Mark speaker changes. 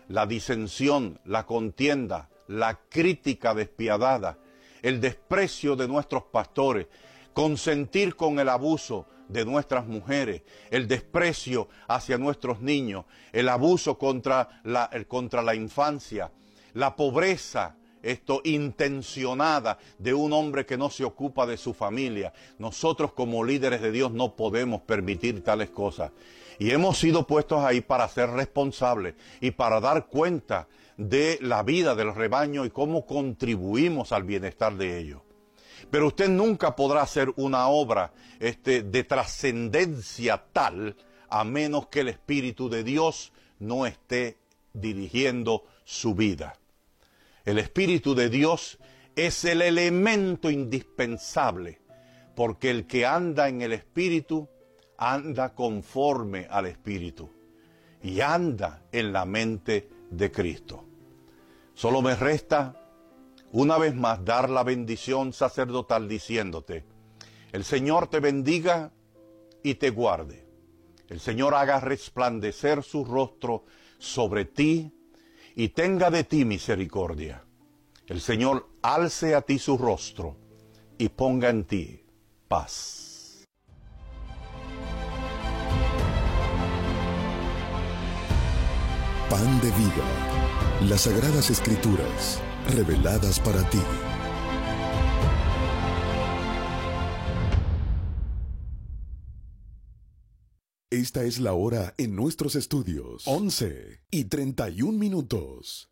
Speaker 1: la disensión, la contienda, la crítica despiadada, el desprecio de nuestros pastores, consentir con el abuso de nuestras mujeres, el desprecio hacia nuestros niños, el abuso contra la infancia, la pobreza intencionada de un hombre que no se ocupa de su familia. Nosotros como líderes de Dios no podemos permitir tales cosas. Y hemos sido puestos ahí para ser responsables y para dar cuenta de la vida del rebaño y cómo contribuimos al bienestar de ellos. Pero usted nunca podrá hacer una obra de trascendencia tal a menos que el Espíritu de Dios no esté dirigiendo su vida. El Espíritu de Dios es el elemento indispensable, porque el que anda en el Espíritu anda conforme al Espíritu y anda en la mente de Cristo. Solo me resta una vez más dar la bendición sacerdotal diciéndote: el Señor te bendiga y te guarde. El Señor haga resplandecer su rostro sobre ti y tenga de ti misericordia. El Señor alce a ti su rostro y ponga en ti paz.
Speaker 2: Pan de vida. Las Sagradas Escrituras, reveladas para ti. Esta es la hora en nuestros estudios. 11:31.